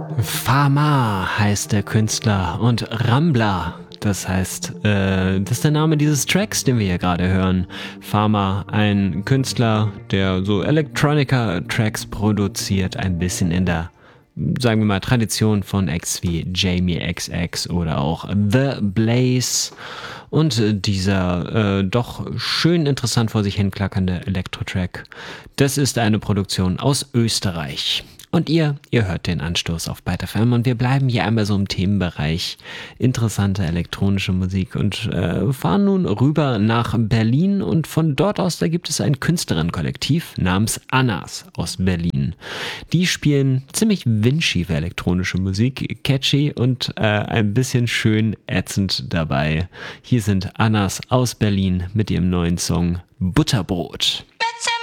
Fama heißt der Künstler und Rambler, das heißt, das ist der Name dieses Tracks, den wir hier gerade hören. Fama, ein Künstler, der so Electronica-Tracks produziert, ein bisschen in der, sagen wir mal, Tradition von Acts wie Jamie XX oder auch The Blaze. Und dieser doch schön interessant vor sich hin klackernde Elektro-Track, das ist eine Produktion aus Österreich. Und ihr hört den Anstoß auf Byte FM und wir bleiben hier einmal so im Themenbereich interessante elektronische Musik und fahren nun rüber nach Berlin und von dort aus, da gibt es ein Künstlerinnenkollektiv namens Annas aus Berlin. Die spielen ziemlich windschiefe elektronische Musik, catchy und ein bisschen schön ätzend dabei. Hier sind Annas aus Berlin mit ihrem neuen Song Butterbrot. Bitte